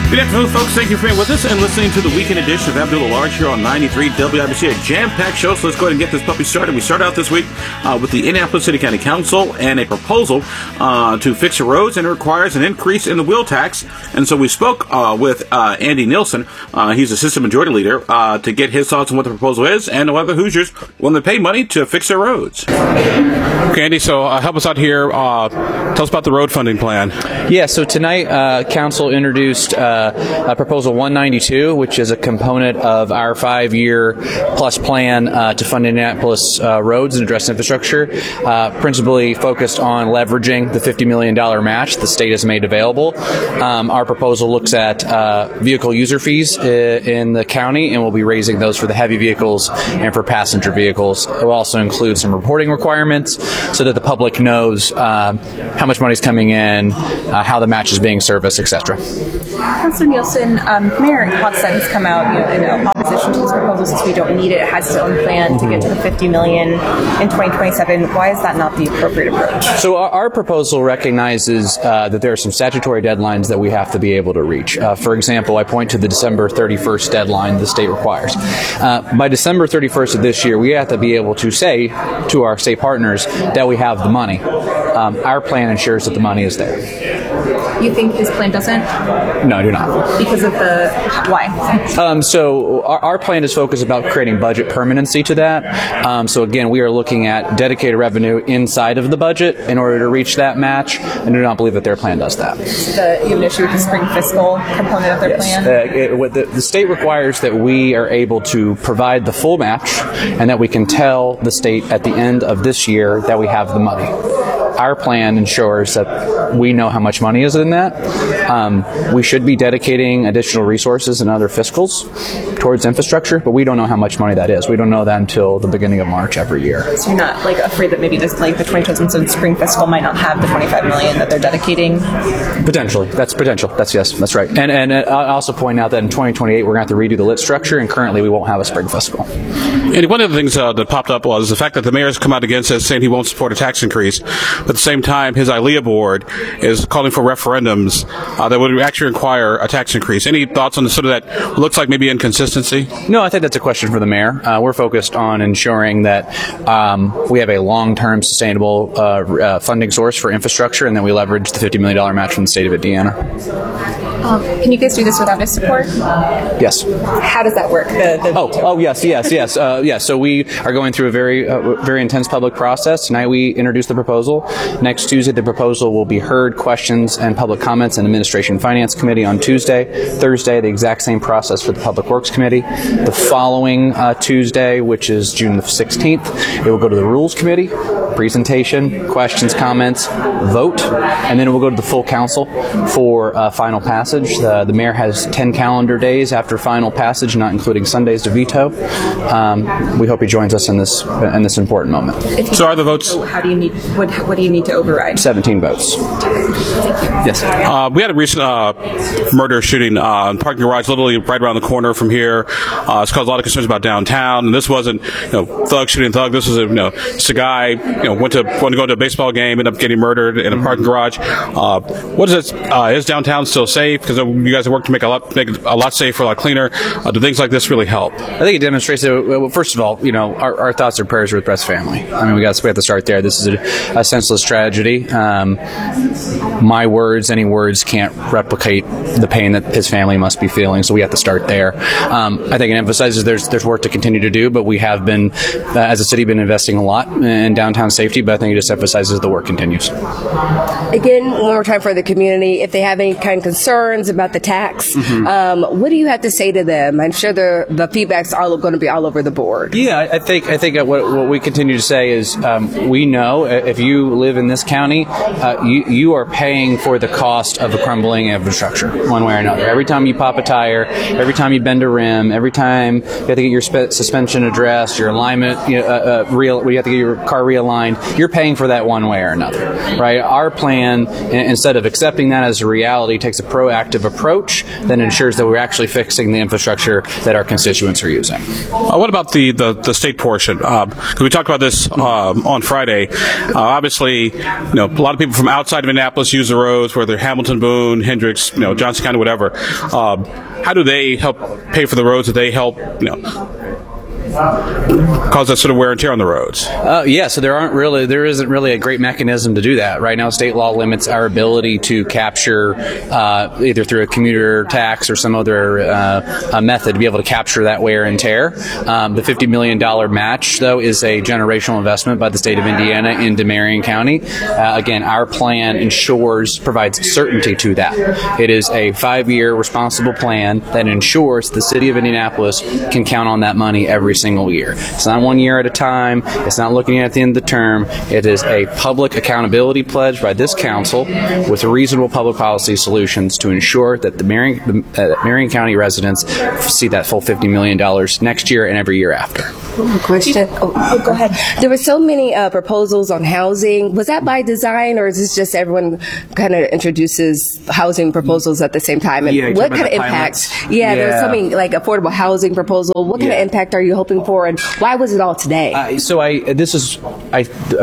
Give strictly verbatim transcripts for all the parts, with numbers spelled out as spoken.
Good afternoon, folks. Thank you for being with us and listening to the weekend edition of Abdullah Large here on ninety-three W I B C, a jam-packed show. So let's go ahead and get this puppy started. We start out this week uh, with the Indianapolis City County Council and a proposal uh, to fix the roads, and it requires an increase in the wheel tax. And so we spoke uh, with uh, Andy Nielsen. Uh, he's Assistant Majority Leader uh, to get his thoughts on what the proposal is and whether Hoosiers willing to pay money to fix their roads. Okay, Andy, so uh, help us out here. Uh, tell us about the road funding plan. Yeah, so tonight uh, Council introduced uh, Uh, Proposal one ninety-two, which is a component of our five-year plus plan uh, to fund Indianapolis uh, roads and address infrastructure, uh, principally focused on leveraging the fifty million dollars match the state has made available. Um, our proposal looks at uh, vehicle user fees uh, in the county, and we'll be raising those for the heavy vehicles and for passenger vehicles. It will also include some reporting requirements so that the public knows uh, how much money is coming in, uh, how the match is being serviced, et cetera. Councilor Nielsen, um, Mayor Hochstein has come out you know, in opposition to this proposal since we don't need it. It has its own plan to get to the fifty million dollars in twenty twenty-seven. Why is that not the appropriate approach? So our, our proposal recognizes uh, that there are some statutory deadlines that we have to be able to reach. Uh, for example, I point to the December thirty-first deadline the state requires. Uh, by December thirty-first of this year, we have to be able to say to our state partners that we have the money. Um, our plan ensures that the money is there. You think his plan doesn't? No, I do not. Because of the why? Um, so our, our plan is focused about creating budget permanency to that. Um, so again, we are looking at dedicated revenue inside of the budget in order to reach that match, and do not believe that their plan does that. The, you have an issue with the spring fiscal component of their yes. plan? Uh, it, what the, the state requires that we are able to provide the full match, and that we can tell the state at the end of this year that we have the money. Our plan ensures that we know how much money is in that. Um, we should be dedicating additional resources and other fiscals towards infrastructure, but we don't know how much money that is. We don't know that until the beginning of March every year. So you're not like afraid that maybe this, like the twenty twenty-seven spring fiscal might not have the twenty-five million dollars that they're dedicating? Potentially. That's potential. That's yes, that's right. And and I'll also point out that in twenty twenty-eight we're going to have to redo the lit structure, and currently we won't have a spring fiscal. And one of the things uh, that popped up was the fact that the mayor's come out against it, saying he won't support a tax increase. But at the same time, his I L E A board is calling for referendums uh, that would actually require a tax increase. Any thoughts on the sort of that looks like maybe inconsistency? No, I think that's a question for the mayor. Uh, we're focused on ensuring that um, we have a long-term sustainable uh, uh, funding source for infrastructure, and that we leverage the fifty million dollars match from the state of Indiana. Um, can you guys do this without his support? Yes. How does that work? The, the oh, oh, yes, yes, yes, uh, yes. So we are going through a very, uh, very intense public process. Tonight we introduced the proposal. Next Tuesday, the proposal will be heard, questions, and public comments in Administration and Finance Committee on Tuesday. Thursday, the exact same process for the Public Works Committee. The following uh, Tuesday, which is June the sixteenth, it will go to the Rules Committee. Presentation, questions, comments, vote, and then it will go to the full council for uh, final passage. The, the mayor has ten calendar days after final passage, not including Sundays, to veto. Um, we hope he joins us in this in this important moment. So are the votes? How do you need? What, what do you need to override? seventeen votes. Yes. Uh, we had a recent uh, murder shooting uh, in parking garage, literally right around the corner from here. Uh, it's caused a lot of concerns about downtown. And this wasn't, you know, thug shooting thug. This was a, you know, it's a guy, you know, went to wanted to go to a baseball game, ended up getting murdered in a parking garage. Uh, what is it? Uh, is downtown still safe? Because you guys have worked to make a lot, make it a lot safer, a lot cleaner. Uh, do things like this really help? I think it demonstrates that. Well, first of all, you know, our, our thoughts and prayers are with Brett's family. I mean, we got we have to start there. This is a, a senseless tragedy. Um, my words, any words, can't replicate the pain that his family must be feeling. So we have to start there. Um, I think it emphasizes there's there's work to continue to do, but we have been, uh, as a city, been investing a lot in downtown safety. But I think it just emphasizes the work continues. Again, one more time for the community, if they have any kind of concerns about the tax, mm-hmm. um, what do you have to say to them? I'm sure the the feedback's all going to be all over the board. Yeah, I think I think what, what we continue to say is um, we know if you live in this county, uh, you you are paying for the cost of a crumbling infrastructure one way or another. Every time you pop a tire, every time you bend a rim, every time you have to get your spe- suspension addressed, your alignment, you know, uh, uh, real, you have to get your car realigned. You're paying for that one way or another, right? Our plan plan, instead of accepting that as a reality, takes a proactive approach that ensures that we're actually fixing the infrastructure that our constituents are using. Uh, what about the, the, the state portion? Because uh, we talked about this uh, on Friday. Uh, obviously, you know, a lot of people from outside of Indianapolis use the roads, whether Hamilton, Boone, Hendricks, you know, Johnson County, whatever. Uh, how do they help pay for the roads? Do they help, you know, cause that sort of wear and tear on the roads? Uh, yeah, so there aren't really, there isn't really a great mechanism to do that. Right now, state law limits our ability to capture, uh, either through a commuter tax or some other uh, a method, to be able to capture that wear and tear. Um, the fifty million dollars match, though, is a generational investment by the state of Indiana into Marion County. Uh, again, our plan ensures, provides certainty to that. It is a five-year responsible plan that ensures the city of Indianapolis can count on that money every single year. It's not one year at a time. It's not looking at the end of the term. It is a public accountability pledge by this council with reasonable public policy solutions to ensure that the Marion, uh, Marion County residents see that full fifty million dollars next year and every year after. Question. Oh, oh, go ahead. There were so many uh, proposals on housing. Was that by design, or is this just everyone kind of introduces housing proposals at the same time? And yeah, what kind of impact? Yeah, yeah, there was something like affordable housing proposal. What kind yeah. of impact are you hoping for, and why was it all today? Uh, so I this is I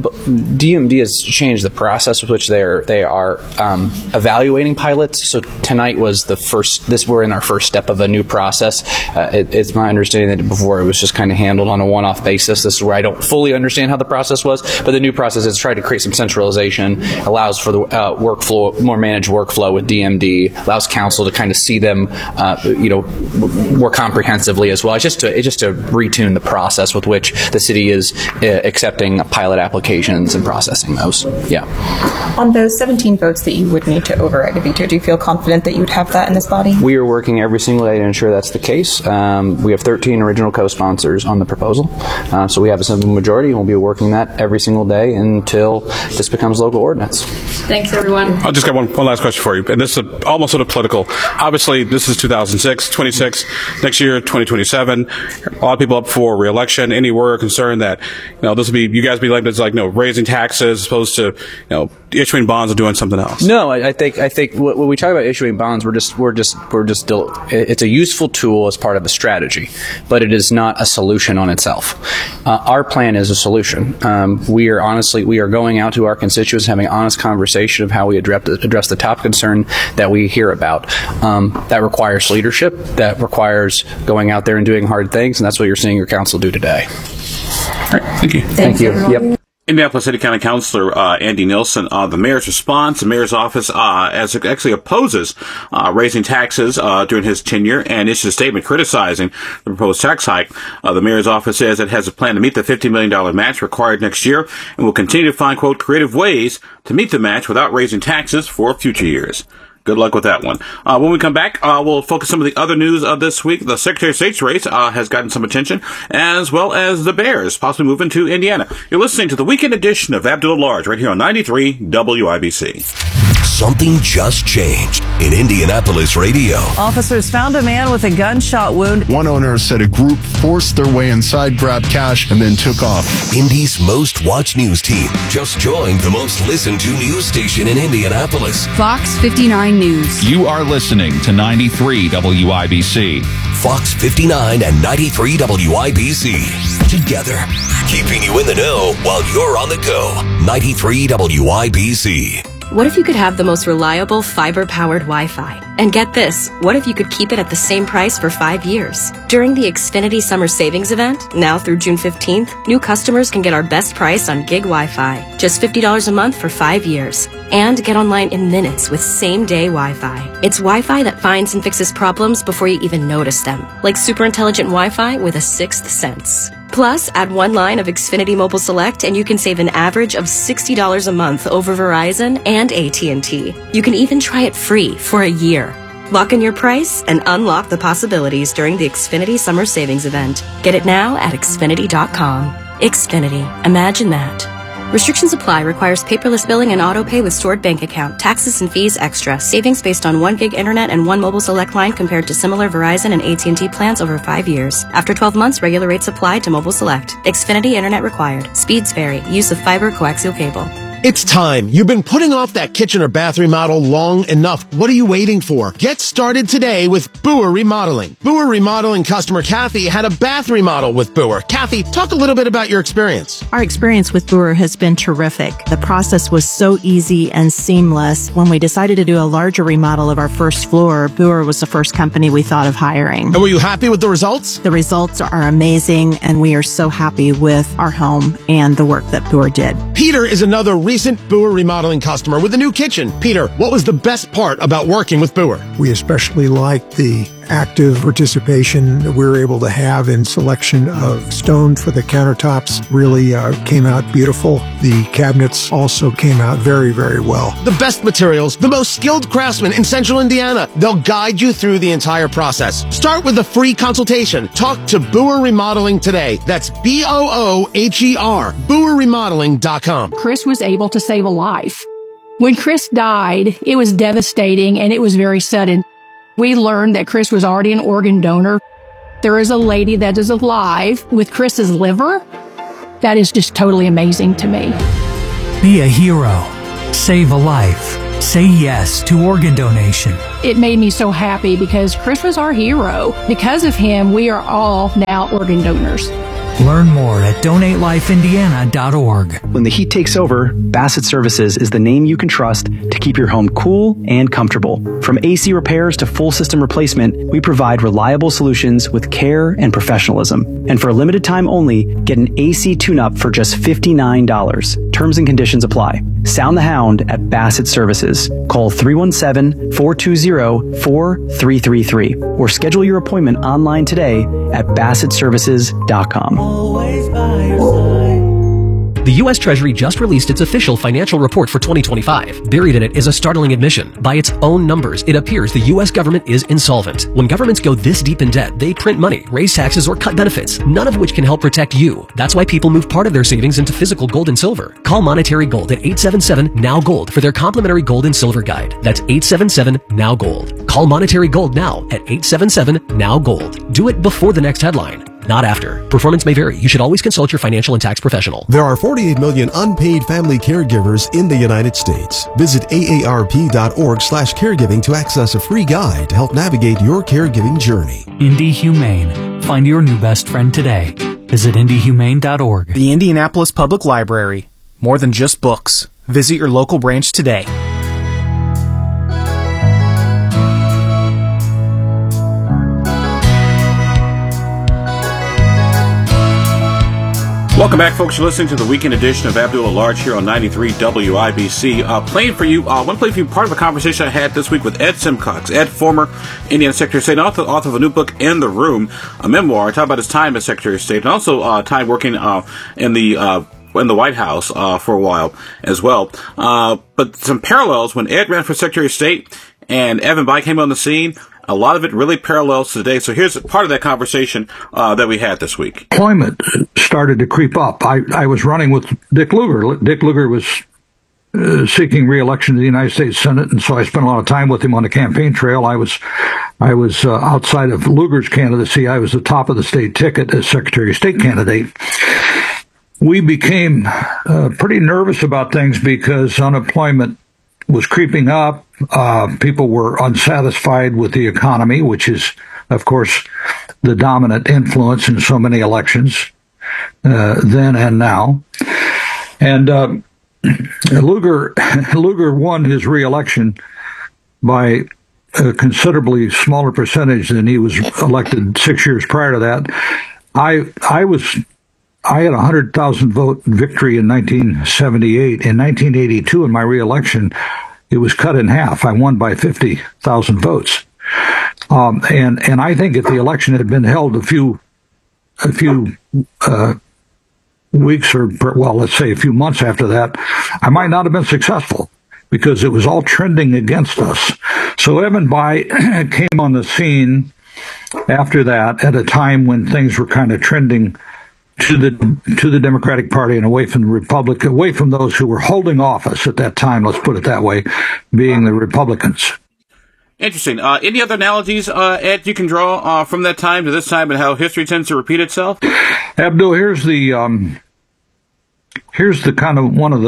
D M D has changed the process with which they are they are um, evaluating pilots. So tonight was the first. This we're in our first step of a new process. Uh, it, it's my understanding that before it was just kind of handled on a one-off basis. This is where I don't fully understand how the process was, but the new process is trying to create some centralization, allows for the uh, workflow, more managed workflow with D M D, allows council to kind of see them, uh, you know, more comprehensively as well. It's just to it's just to retune the process with which the city is uh, accepting pilot applications and processing those. Yeah. On those seventeen votes that you would need to override a veto, do you feel confident that you would have that in this body? We are working every single day to ensure that's the case. Um, we have thirteen original co-sponsors on the proposal. Uh, so we have a simple majority, and we'll be working that every single day until this becomes local ordinance. Thanks, everyone. I'll just got one, one last question for you, and this is a, almost sort of political. Obviously, this is two thousand six, twenty-six, next year, twenty twenty-seven. A lot of people up for re-election. Any worry or concern that, you know, this will be, you guys be labeled as like, you know, raising taxes as opposed to, you know, issuing bonds or doing something else? No, I, I think I think when we talk about issuing bonds, we're just we're just we're just still. It's a useful tool as part of a strategy, but it is not a solution on itself. Uh, our plan is a solution. Um, we are honestly we are going out to our constituents, having an honest conversation of how we address the, address the top concern that we hear about. Um, that requires leadership. That requires going out there and doing hard things, and that's what you're seeing your council do today. All right, thank you. Thank you. Yep. Indianapolis City County Councilor uh, Andy Nilsen, uh, the mayor's response, the mayor's office uh, as it actually opposes uh, raising taxes uh, during his tenure and issued a statement criticizing the proposed tax hike. Uh, the mayor's office says it has a plan to meet the fifty million dollars match required next year and will continue to find, quote, creative ways to meet the match without raising taxes for future years. Good luck with that one. Uh, when we come back, uh, we'll focus some of the other news of this week. The Secretary of State's race uh, has gotten some attention, as well as the Bears possibly moving to Indiana. You're listening to the weekend edition of Abdul at Large right here on ninety-three W I B C. Something just changed in Indianapolis radio. Officers found a man with a gunshot wound. One owner said a group forced their way inside, grabbed cash, and then took off. Indy's most watched news team just joined the most listened to news station in Indianapolis. Fox fifty-nine News. You are listening to ninety-three W I B C. Fox fifty-nine and ninety-three W I B C. Together, keeping you in the know while you're on the go. ninety-three W I B C. What if you could have the most reliable fiber-powered Wi-Fi? And get this, what if you could keep it at the same price for five years? During the Xfinity Summer Savings Event, now through June fifteenth, new customers can get our best price on gig Wi-Fi. Just fifty dollars a month for five years. And get online in minutes with same-day Wi-Fi. It's Wi-Fi that finds and fixes problems before you even notice them. Like super intelligent Wi-Fi with a sixth sense. Plus, add one line of Xfinity Mobile Select and you can save an average of sixty dollars a month over Verizon and A T and T. You can even try it free for a year. Lock in your price and unlock the possibilities during the Xfinity Summer Savings Event. Get it now at Xfinity dot com. Xfinity. Imagine that. Restrictions apply. Requires paperless billing and auto pay with stored bank account. Taxes and fees extra. Savings based on one gig internet and one mobile select line compared to similar Verizon and A T and T plans over five years. After twelve months, regular rates apply to mobile select. Xfinity internet required. Speeds vary. Use of fiber coaxial cable. It's time. You've been putting off that kitchen or bath remodel long enough. What are you waiting for? Get started today with Boer Remodeling. Boer Remodeling customer Kathy had a bath remodel with Boer. Kathy, talk a little bit about your experience. Our experience with Boer has been terrific. The process was so easy and seamless. When we decided to do a larger remodel of our first floor, Boer was the first company we thought of hiring. And were you happy with the results? The results are amazing, and we are so happy with our home and the work that Boer did. Peter is another recent Boer Remodeling customer with a new kitchen. Peter, what was the best part about working with Boer? We especially liked the active participation that we were able to have in selection of stone for the countertops. Really uh, came out beautiful. The cabinets also came out very, very well. The best materials, the most skilled craftsmen in Central Indiana. They'll guide you through the entire process. Start with a free consultation. Talk to Boer Remodeling today. That's B O O H E R, boer remodeling dot com. Chris was able to save a life. When Chris died, it was devastating and it was very sudden. We learned that Chris was already an organ donor. There is a lady that is alive with Chris's liver. That is just totally amazing to me. Be a hero. Save a life. Say yes to organ donation. It made me so happy because Chris was our hero. Because of him, we are all now organ donors. Learn more at donate life indiana dot org. When the heat takes over, Bassett Services is the name you can trust to keep your home cool and comfortable. From A C repairs to full system replacement, we provide reliable solutions with care and professionalism. And for a limited time only, get an A C tune-up for just fifty-nine dollars. Terms and conditions apply. Sound the Hound at Bassett Services. Call three one seven, four two zero, four three three three or schedule your appointment online today at bassett services dot com. The U S Treasury just released its official financial report for twenty twenty-five. Buried in it is a startling admission. By its own numbers, it appears the U S government is insolvent. When governments go this deep in debt, they print money, raise taxes, or cut benefits, none of which can help protect you. That's why people move part of their savings into physical gold and silver. Call Monetary Gold at eight seven seven, N O W Gold for their complimentary gold and silver guide. That's eight seven seven, N O W Gold. Call Monetary Gold now at eight seven seven, N O W Gold. Do it before the next headline, not after. Performance may vary. You should always consult your financial and tax professional. There are forty-eight million unpaid family caregivers in the United States. Visit A A R P dot org slash caregiving to access a free guide to help navigate your caregiving journey. Indy Humane. Find your new best friend today. Visit indy humane dot org. The Indianapolis Public Library. More than just books. Visit your local branch today. Welcome back, folks. You're listening to the weekend edition of Abdullah Large here on ninety-three W I B C. Uh, playing for you, uh, one play for you, part of a conversation I had this week with Ed Simcox. Ed, former Indiana Secretary of State, author, author of a new book, In the Room, a memoir, talk about his time as Secretary of State, and also uh, time working uh, in the uh, in the White House uh, for a while as well. Uh, but some parallels when Ed ran for Secretary of State and Evan Bayh came on the scene. A lot of it really parallels today. So here's part of that conversation uh, that we had this week. Employment started to creep up. I, I was running with Dick Lugar. Dick Lugar was uh, seeking re-election to the United States Senate, and so I spent a lot of time with him on the campaign trail. I was I was uh, outside of Lugar's candidacy. I was the top of the state ticket as Secretary of State candidate. We became uh, pretty nervous about things because unemployment was creeping up. Uh, people were unsatisfied with the economy, which is, of course, the dominant influence in so many elections, uh, then and now. And uh, Lugar, Lugar won his re-election by a considerably smaller percentage than he was elected six years prior to that. I I was I had a hundred thousand vote victory in nineteen seventy-eight. In nineteen eighty-two, in my re-election, it was cut in half. I won by fifty thousand votes. Um, and, and I think if the election had been held a few, a few, uh, weeks or, well, let's say a few months after that, I might not have been successful because it was all trending against us. So Evan Bayh came on the scene after that at a time when things were kind of trending to the to the Democratic Party and away from the Republic, away from those who were holding office at that time, let's put it that way, being the Republicans. Interesting. Uh, any other analogies, uh, Ed, you can draw uh, from that time to this time and how history tends to repeat itself? Abdul, here's the um, here's the kind of one of the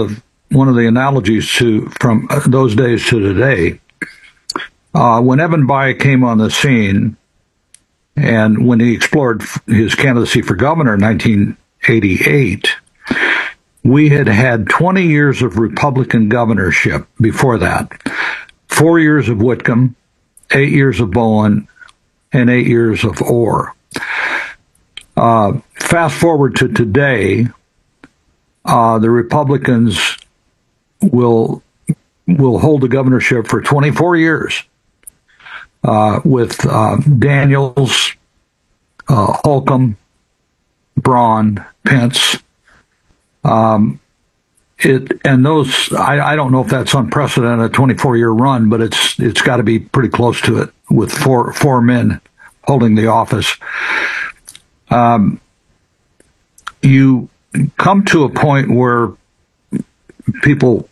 one of the analogies to from those days to today. Uh, when Evan Bayh came on the scene, and when he explored his candidacy for governor in nineteen eighty-eight, we had had twenty years of Republican governorship before that. Four years of Whitcomb, eight years of Bowen, and eight years of Orr. Uh, fast forward to today, uh, the Republicans will will hold the governorship for twenty-four years. Uh, with uh, Daniels, uh, Holcomb, Braun, Pence. Um, it and those I, I don't know if that's unprecedented, a twenty-four year run, but it's it's got to be pretty close to it with four four men holding the office. Um, you come to a point where people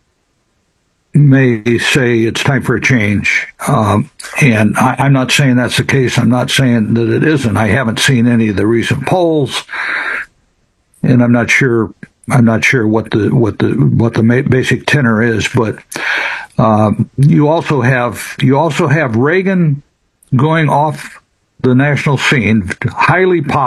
may say it's time for a change. Um, and I, I'm not saying that's the case. I'm not saying that it isn't. I haven't seen any of the recent polls, and I'm not sure. I'm not sure what the what the what the basic tenor is. But um, you also have you also have Reagan going off the national scene, highly popular.